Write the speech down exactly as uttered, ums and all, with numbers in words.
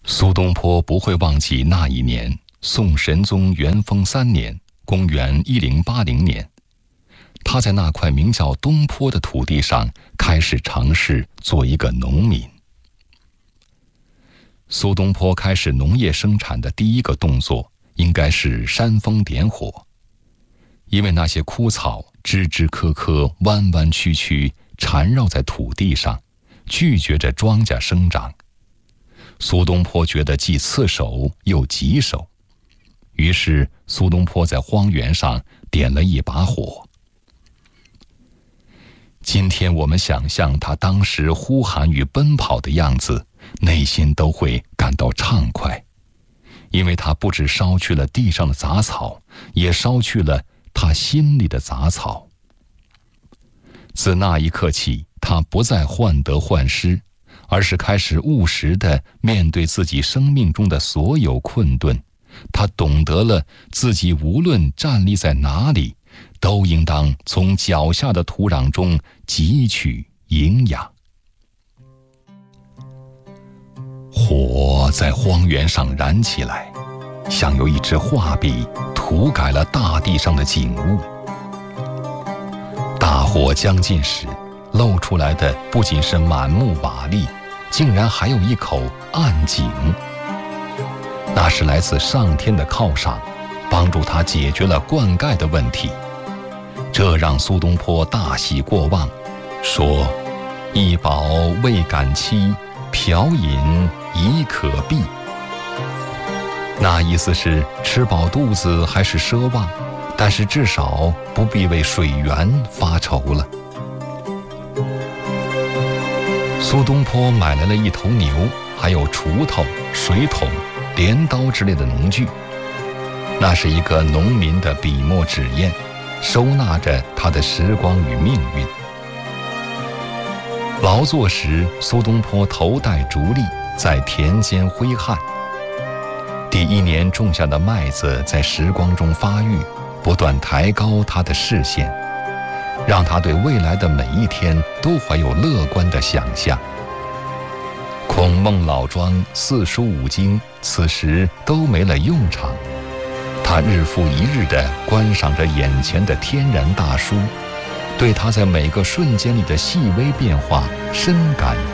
苏东坡不会忘记那一年，宋神宗元丰三年，公元一零八零年，他在那块名叫东坡的土地上开始尝试做一个农民。苏东坡开始农业生产的第一个动作应该是煽风点火，因为那些枯草枝枝棵棵弯弯曲曲缠绕在土地上，拒绝着庄稼生长。苏东坡觉得既刺手又棘手，于是苏东坡在荒原上点了一把火。今天我们想象他当时呼喊与奔跑的样子，内心都会感到畅快，因为他不只烧去了地上的杂草，也烧去了他心里的杂草。自那一刻起，他不再患得患失，而是开始务实地面对自己生命中的所有困顿。他懂得了自己无论站立在哪里，都应当从脚下的土壤中汲取营养。火在荒原上燃起来，像有一支画笔涂改了大地上的景物。大火将尽时，露出来的不仅是满目瓦砾，竟然还有一口暗井。那是来自上天的犒赏，帮助他解决了灌溉的问题。这让苏东坡大喜过望，说：“一饱未敢期，瓢饮已可避。”那意思是吃饱肚子还是奢望，但是至少不必为水源发愁了。苏东坡买来了一头牛，还有锄头、水桶、镰刀之类的农具，那是一个农民的笔墨纸砚，收纳着他的时光与命运。劳作时，苏东坡头戴竹笠，在田间挥汗。第一年种下的麦子在时光中发育，不断抬高他的视线，让他对未来的每一天都怀有乐观的想象。孔孟老庄、四书五经此时都没了用场，他日复一日地观赏着眼前的天然大殊，对他在每个瞬间里的细微变化深感